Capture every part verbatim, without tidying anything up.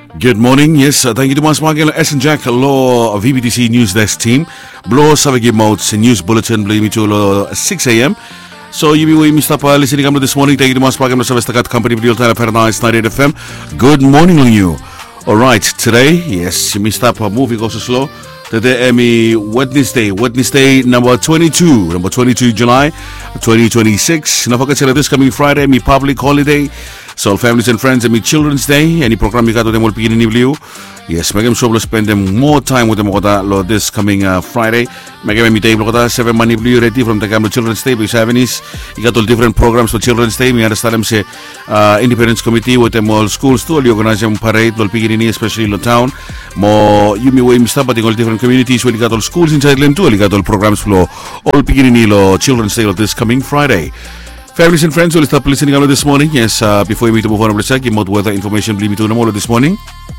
Good morning. Yes, uh, thank you to Mas Magel S and Jack Law V B T C News Desk team. Blow Savagi Modes News Bulletin blame me to six a.m. So you be Mister Pa listening to this morning. Thank you to Mas Magel Savestakat Company Video Time Paradise ninety-eight F M. Good morning on you. Alright, today, yes, Mister Pa moving also slow. Today, Emmy Wednesday, Wednesday number twenty-two, number twenty-two July twenty twenty-six. Napakasira this coming Friday, me public holiday. So, families and friends, and me Children's Day. Any program you got to them will begin in Ibliu. Yes, Megam sure will spend them more time with them Lord this coming uh, Friday. Megam me table seven money blue ready from the Gamma Children's Day. Because Avenis, you got all different programs for Children's Day. We understand them say uh, Independence Committee with them all schools too. You organize them parade, will begin in especially in the town. More you may way Mister But all different communities where you got all schools inside them too. You got all programs for all beginning in Children's Day this coming Friday. Families and friends, will start listening out this morning. Yes, uh, before we to move on, let's give more weather information. Believe me to know this morning.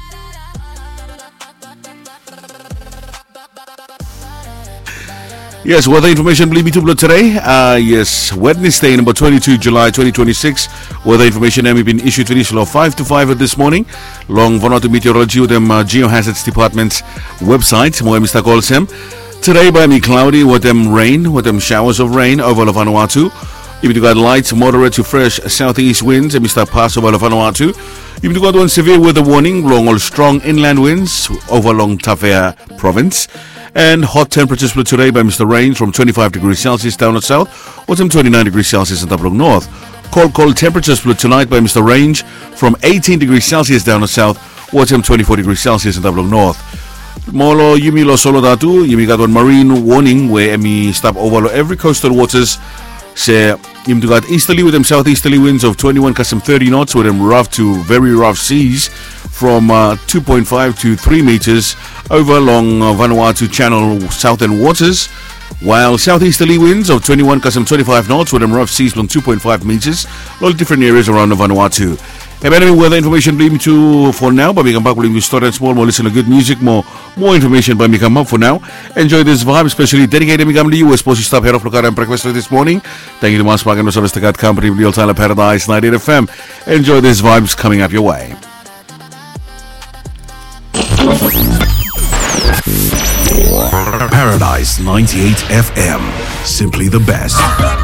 Yes, weather information. Believe me to today. Uh, yes, Wednesday, number twenty-two July twenty twenty-six. Weather information having been issued to this law five to five this morning. Long Vanuatu Meteorology with them uh, Geohazards Department's website. More Mister calls him. Today by me cloudy with them rain, with them showers of rain over Vanuatu. If you got light, moderate to fresh southeast winds, and Mister Pass over Vanuatu. If you got one severe weather warning, long or strong inland winds over Long Tafea province. And hot temperatures for today by Mister Rain from twenty-five degrees Celsius down at south, or some twenty-nine degrees Celsius in Taplong North. Cold, cold temperatures for tonight by Mister Range from eighteen degrees Celsius down at south, or some twenty-four degrees Celsius in Taplong North. Molo Yumi Lo Solo Datu, Yumi got one marine warning where Emi stop over every coastal waters. Say Yim got easterly with them southeasterly winds of twenty-one custom thirty knots with them rough to very rough seas from uh, two point five to three meters over along uh, Vanuatu Channel southern waters, while southeasterly winds of twenty-one custom twenty-five knots with them rough seas from two point five meters, a lot of different areas around the Vanuatu. Have any weather information leave me to for now, but we come back with you start and small, more listen to good music, more more information by me come up for now. Enjoy this vibe, especially dedicated me come to you. We're supposed to stop here off Lucar and breakfast this morning. Thank you to Mas Pagan Sophisticated Company, Real Time Paradise ninety-eight F M. Enjoy this vibes coming up your way. Paradise ninety-eight F M. Simply the best.